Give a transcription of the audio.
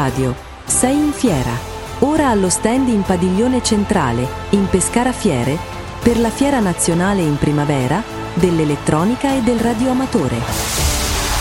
Radio. Sei in fiera. Ora allo stand in Padiglione Centrale, in Pescara Fiere, per la Fiera Nazionale in Primavera dell'Elettronica e del Radioamatore.